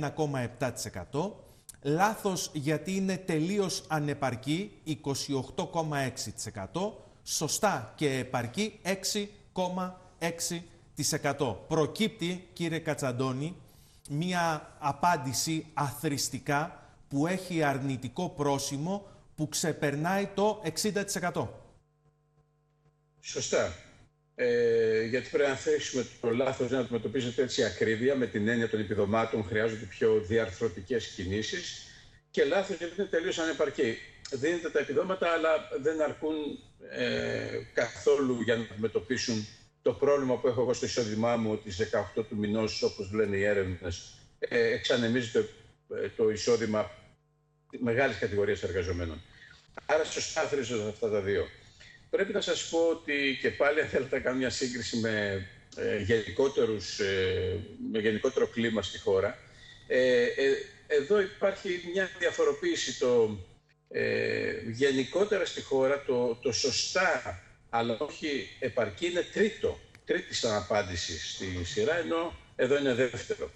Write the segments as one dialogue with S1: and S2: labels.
S1: 21,7%. Λάθος γιατί είναι τελείως ανεπαρκή, 28,6%. Σωστά και επαρκή, 6,6%. Προκύπτει, κύριε Κατσαντώνη, μία απάντηση αθροιστικά που έχει αρνητικό πρόσημο που ξεπερνάει το 60%.
S2: Σωστά. Γιατί πρέπει να θέσουμε το λάθος να αντιμετωπίζεται έτσι ακρίβεια, με την έννοια των επιδομάτων χρειάζονται πιο διαρθρωτικές κινήσεις, και λάθος γιατί είναι τελείως ανεπαρκή. Δίνετε τα επιδόματα, αλλά δεν αρκούν καθόλου για να αντιμετωπίσουν το πρόβλημα που έχω εγώ στο εισόδημά μου, ότι στις 18 του μηνός, όπως λένε οι έρευνες, εξανεμίζεται το εισόδημα μεγάλης κατηγορίας εργαζομένων. Άρα σωστά θρίζονται αυτά τα δύο. Πρέπει να σας πω ότι και πάλι, αν θέλετε να κάνω μια σύγκριση με γενικότερο κλίμα στη χώρα, εδώ υπάρχει μια διαφοροποίηση. Γενικότερα στη χώρα το σωστά, αλλά όχι επαρκή, είναι τρίτη σαν απάντηση στη σειρά, ενώ εδώ είναι δεύτερο.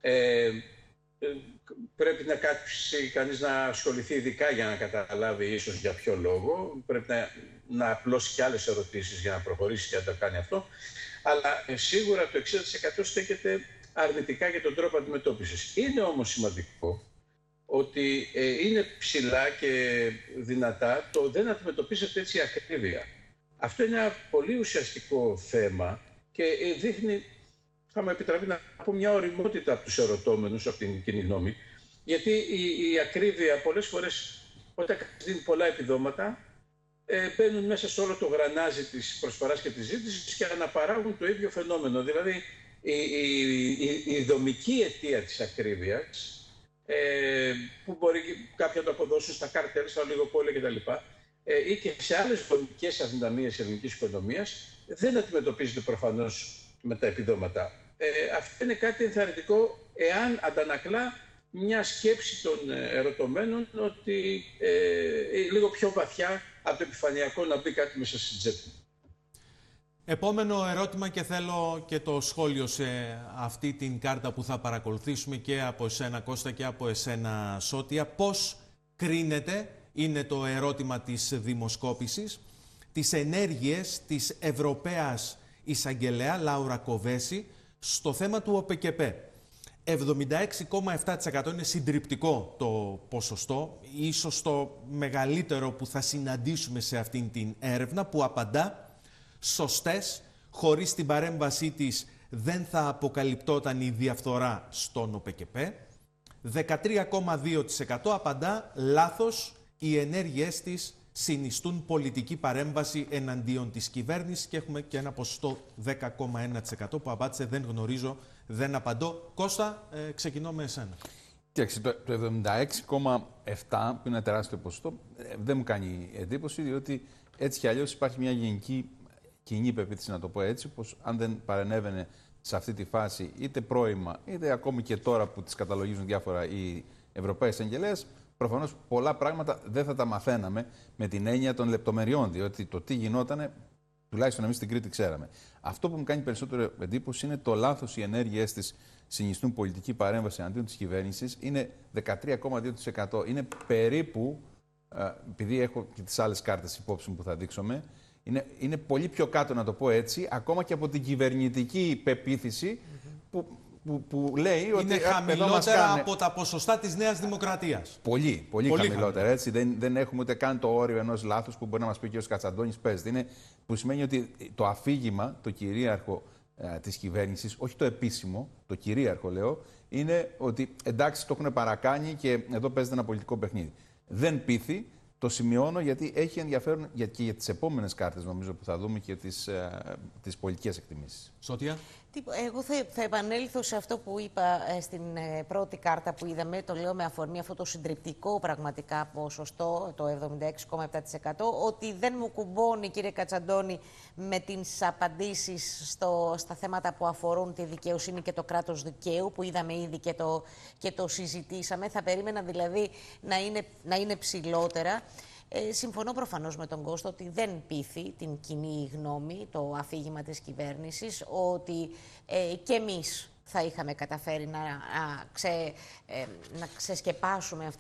S2: Πρέπει να κάτσει κανείς να ασχοληθεί ειδικά για να καταλάβει ίσως για ποιο λόγο. Πρέπει να απλώσει και άλλες ερωτήσεις για να προχωρήσει και να το κάνει αυτό. Αλλά σίγουρα το 60% στέκεται αρνητικά για τον τρόπο αντιμετώπισης. Είναι όμως σημαντικό ότι είναι ψηλά και δυνατά το δεν αντιμετωπίζεται έτσι ακρίβεια. Αυτό είναι ένα πολύ ουσιαστικό θέμα και δείχνει, θα μου επιτραπεί να πω, μια ωριμότητα από τους ερωτώμενους, από την κοινή γνώμη, γιατί η ακρίβεια πολλές φορές, όταν δίνει πολλά επιδόματα, μπαίνουν μέσα σε όλο το γρανάζι της προσφοράς και της ζήτησης και αναπαράγουν το ίδιο φαινόμενο. Δηλαδή, η δομική αιτία της ακρίβειας, που μπορεί κάποια να το αποδώσουν στα καρτέλ, στα ολιγοπόλια κτλ., ή και σε άλλες δομικές αδυναμίες ελληνικής οικονομίας, δεν αντιμετωπίζεται προφανώς με τα επιδόματα. Αυτό είναι κάτι ενθαρρυντικό, εάν αντανακλά μια σκέψη των ερωτωμένων ότι λίγο πιο βαθιά από το επιφανειακό να μπει κάτι μέσα στην τσέπη.
S1: Επόμενο ερώτημα, και θέλω και το σχόλιο σε αυτή την κάρτα που θα παρακολουθήσουμε και από εσένα, Κώστα, και από εσένα, Σώτια. Πώς κρίνεται, είναι το ερώτημα της δημοσκόπησης, τις ενέργειες της Ευρωπαίας Εισαγγελέα Λάουρα Κοβέση στο θέμα του ΟΠΕΚΕΠΕ. 76,7% είναι συντριπτικό το ποσοστό, ίσως το μεγαλύτερο που θα συναντήσουμε σε αυτήν την έρευνα, που απαντά σωστές, χωρίς την παρέμβασή της δεν θα αποκαλυπτόταν η διαφθορά στον ΟΠΕΚΕΠΕ. 13,2% απαντά λάθος, οι ενέργειές της συνιστούν πολιτική παρέμβαση εναντίον της κυβέρνησης, και έχουμε και ένα ποσοστό 10,1% που απάντησε δεν γνωρίζω, δεν απαντώ. Κώστα, ξεκινώ με εσένα.
S3: Κοίταξε, το 76,7% που είναι ένα τεράστιο ποσοστό δεν μου κάνει εντύπωση, διότι έτσι κι αλλιώς υπάρχει μια γενική κοινή πεποίθηση, να το πω έτσι, πως αν δεν παρενέβαινε σε αυτή τη φάση, είτε πρώιμα, είτε ακόμη και τώρα που τις καταλογίζουν διάφορα οι Ευρωπαίες Αγγελέες, προφανώς πολλά πράγματα δεν θα τα μαθαίναμε με την έννοια των λεπτομεριών, διότι το τι γινότανε, τουλάχιστον εμείς στην Κρήτη ξέραμε. Αυτό που μου κάνει περισσότερο εντύπωση είναι το λάθος, οι ενέργειές της συνιστούν πολιτική παρέμβαση αντίον της κυβέρνησης, είναι 13,2%. Είναι περίπου, επειδή έχω και τις άλλες κάρτες υπόψη μου που θα δείξουμε, είναι πολύ πιο κάτω, να το πω έτσι, ακόμα και από την κυβερνητική πεποίθηση που λέει ότι
S1: είναι χαμηλότερα από τα ποσοστά της Νέας Δημοκρατίας.
S3: Πολύ χαμηλότερα. Έτσι. Δεν έχουμε ούτε καν το όριο ενός λάθους που μπορεί να μας πει και ο Κατσαντώνης παίζεται. Που σημαίνει ότι το αφήγημα, το κυρίαρχο της κυβέρνησης, όχι το επίσημο, το κυρίαρχο λέω, είναι ότι εντάξει, το έχουν παρακάνει και εδώ παίζεται ένα πολιτικό παιχνίδι. Δεν πείθει. Το σημειώνω γιατί έχει ενδιαφέρον και για τις επόμενες κάρτες, νομίζω, που θα δούμε και τις πολιτικές εκτιμήσεις.
S1: Σώτια.
S4: Εγώ θα επανέλθω σε αυτό που είπα στην πρώτη κάρτα που είδαμε, το λέω με αφορμή αυτό το συντριπτικό πραγματικά ποσοστό, το 76,7%, ότι δεν μου κουμπώνει, κύριε Κατσαντώνη, με τις απαντήσεις στα θέματα που αφορούν τη δικαιοσύνη και το κράτος δικαίου, που είδαμε ήδη και το συζητήσαμε. Θα περίμενα δηλαδή να είναι ψηλότερα. Συμφωνώ προφανώς με τον Κώστα ότι δεν πείθει την κοινή γνώμη το αφήγημα της κυβέρνησης, ότι και εμείς θα είχαμε καταφέρει να ξεσκεπάσουμε αυτά